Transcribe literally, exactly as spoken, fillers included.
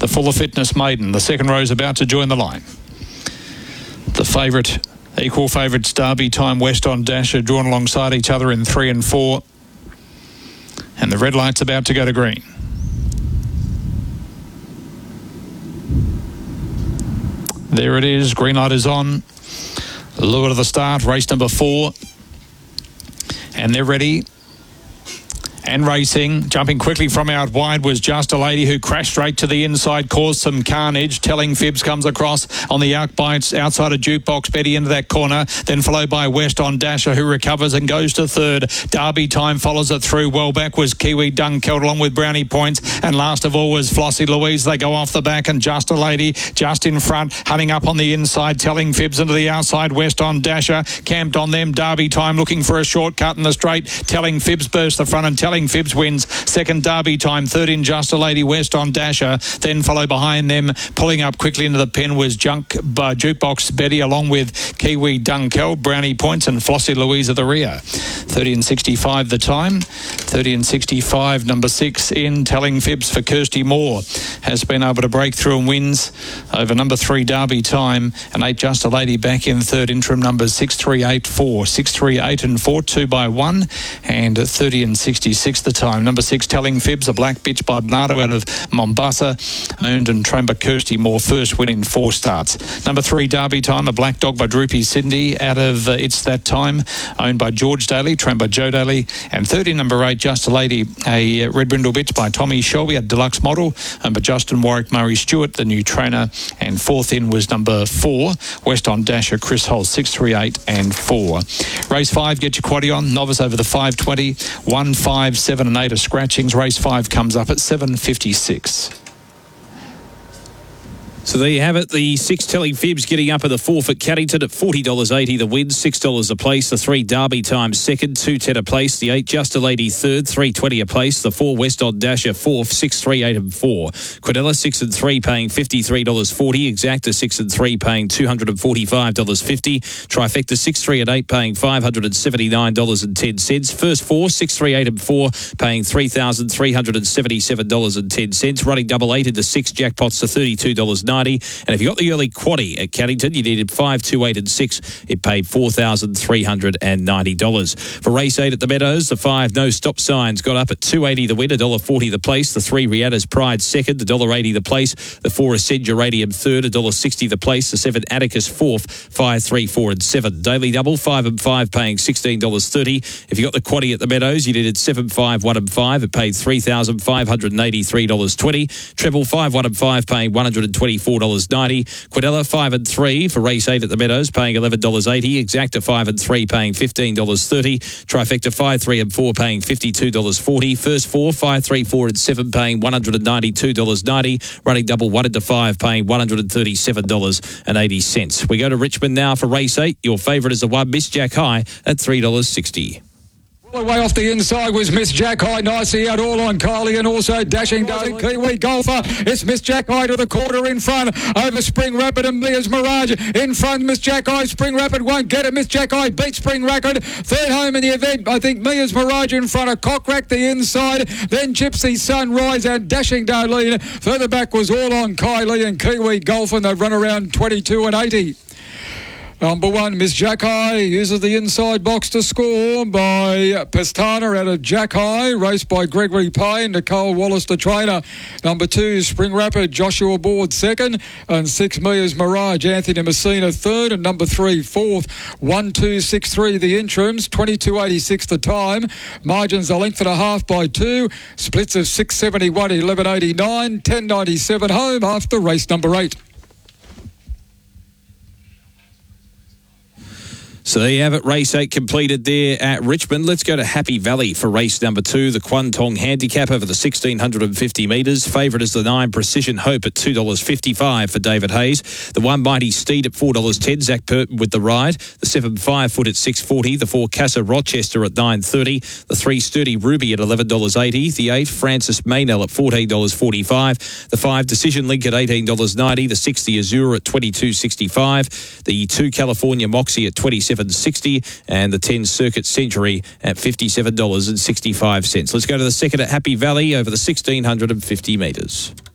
the Fuller Fitness Maiden. The second row is about to join the line. The favourite, equal favourites, Derby Time, West on Dasher, drawn alongside each other in three and four. And the red light's about to go to green. There it is. Green light is on. Lure to the start. Race number four. And they're ready. And racing. Jumping quickly from out wide was Just a Lady, who crashed straight to the inside, caused some carnage. Telling Fibs comes across on the out bites outside of Jukebox Betty into that corner, then followed by West on Dasher, who recovers and goes to third. Derby Time follows it through. Well back was Kiwi Dunkeld along with Brownie Points, and last of all was Flossie Louise. They go off the back, and Just a Lady just in front, hunting up on the inside. Telling Fibs into the outside. West on Dasher camped on them. Derby Time looking for a shortcut in the straight. Telling Fibs burst the front, and Telling Fibs wins. Second, Derby Time. Third in Just a Lady, West on Dasher. Then follow behind them, pulling up quickly into the pen was Junk uh, Jukebox Betty, along with Kiwi Dunkeld, Brownie Points, and Flossie Louise at the rear. thirty and sixty-five the time. thirty and sixty-five, number six in Telling Fibs for Kirsty Moore. Has been able to break through and wins over number three, Derby Time, and eight, Just a Lady back in third. Interim numbers six, three, eight, four. six, three, eight and four, two by one, and thirty and sixty-six the time. Number six, Telling Fibs, a black bitch by Bernardo out of Mombasa, owned and trained by Kirsty Moore, first win in four starts. Number three, Derby Time, a black dog by Droopy Cindy out of uh, It's That Time, owned by George Daly, trained by Joe Daly. And third in number eight, Just a Lady, a red brindle bitch by Tommy Shelby, a deluxe model, owned by Justin Warwick Murray Stewart, the new trainer. And fourth in was number four, West on Dasher, Chris Holt, six, three, eight and four. Race five, get your quaddie on. Novice over the five twenty, one, five, seven and eight of scratchings. Race five comes up at seven fifty-six. So there you have it. The six Telling Fibs getting up at the four for Caddington at forty dollars eighty. The win, six dollars a place. The three Derby Time second, two ten a place. The eight Just a Lady third, three twenty a place. The four West on Dasher fourth, six, three, eight and four. Quadella six and three paying fifty-three dollars forty. Exacta six and three paying two hundred forty-five dollars fifty. Trifecta six, three and eight paying five hundred seventy-nine dollars ten. First four, six, three, eight and four paying three thousand three hundred seventy-seven dollars ten. Running double eight into six jackpots to thirty-two dollars ninety. And if you got the early quaddie at Caddington, you needed five, two, eight and six. It paid four thousand three hundred ninety dollars. For race eight at the Meadows, the five No Stop Signs got up at two eighty the win, one dollar forty the place. The three Rihanna's Pride second, one dollar eighty the place. The four Ascend Uranium third, one dollar sixty the place. The seven Atticus fourth, five, three, four and seven. Daily double, five and five paying sixteen dollars thirty. If you got the quaddie at the Meadows, you needed seven, five, one and five. It paid three thousand five hundred eighty-three dollars twenty. Treble five, one and five paying one hundred twenty-four dollars ninety. Quadella five and three for race eight at the Meadows paying eleven dollars eighty. Exacta five and three paying fifteen dollars thirty. Trifecta five, three and four paying fifty-two dollars forty. First four, five, three, four and seven paying one hundred ninety-two dollars ninety. Running double one into five paying one hundred thirty-seven dollars eighty. We go to Richmond now for race eight. Your favourite is the one Miss Jack High at three dollars sixty. Way off the inside was Miss Jack High, nicely out all on Kylie, and also dashing down Kiwi Golfer. It's Miss Jack High to the quarter in front over Spring Rapid and Mia's Mirage in front. Miss Jack High, Spring Rapid won't get it. Miss Jack High beat Spring Rapid. Third home in the event, I think Mia's Mirage in front of Cockrack the inside, then Gypsy Sunrise and Dashing Darlene. Further back was all on Kylie and Kiwi Golfer, and they've run around twenty-two and eighty. Number one, Miss Jack High uses the inside box to score by Pastana out of Jack High, raced by Gregory Payne, Nicole Wallace the trainer. Number two, Spring Rapid, Joshua Board second, and six, Mia's Mirage, Anthony Messina third, and number three, fourth, one, two, six, three, the interims, twenty-two eighty-six the time. Margins a length and a half by two, splits of six seventy-one, eleven eighty-nine, ten ninety-seven home after race number eight. So there you have it, race eight completed there at Richmond. Let's go to Happy Valley for race number two, the Kwantong Handicap over the one thousand six hundred fifty metres. Favourite is the nine Precision Hope at two dollars fifty-five for David Hayes. The one Mighty Steed at four dollars ten, Zach Purton with the ride. The seven Five Foot at six dollars forty. The four Casa Rochester at nine dollars thirty. The three Sturdy Ruby at eleven dollars eighty. The eight Francis Maynell at fourteen dollars forty-five. The five Decision Link at eighteen dollars ninety. The six The Azure at twenty-two dollars sixty-five. The two California Moxie at twenty-seven dollars sixty, and the ten Circuit Century at fifty-seven dollars sixty-five. Let's go to the second at Happy Valley over the one thousand six hundred fifty metres.